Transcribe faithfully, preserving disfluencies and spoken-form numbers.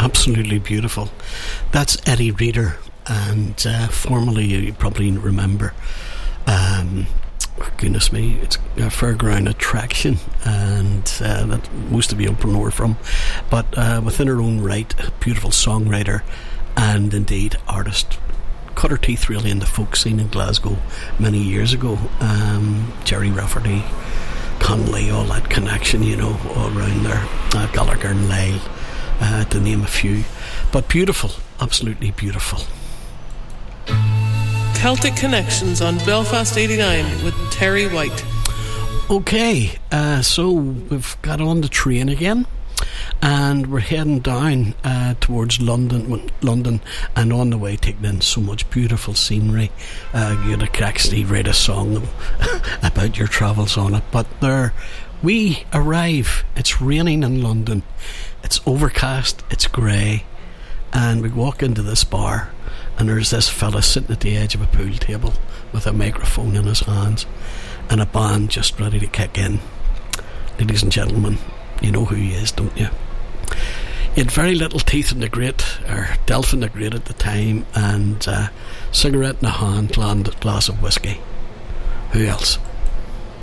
Absolutely beautiful. That's Eddie Reader, and uh, formerly you probably remember, um, goodness me, it's a Fairground Attraction, and uh, that most of you will know her from, but uh, within her own right, a beautiful songwriter and indeed artist. Cut her teeth really in the folk scene in Glasgow many years ago. um, Jerry Rafferty, Conley, all that connection, you know, all around there, uh, Gallagher and Lyle, uh, to name a few. But beautiful, absolutely beautiful. Celtic Connections on Belfast eighty-nine with Terry White. Okay, uh, so we've got on the train again, and we're heading down uh, towards London London and on the way taking in so much beautiful scenery. Uh, you could actually write a song about your travels on it. But there we arrive. It's raining in London, it's overcast, it's grey, and we walk into this bar, and there's this fella sitting at the edge of a pool table with a microphone in his hands and a band just ready to kick in. Ladies and gentlemen, you know who he is, don't you? He had very little teeth in the grate, or Delphin the Great at the time, and uh, cigarette in a hand, glass of whiskey. Who else?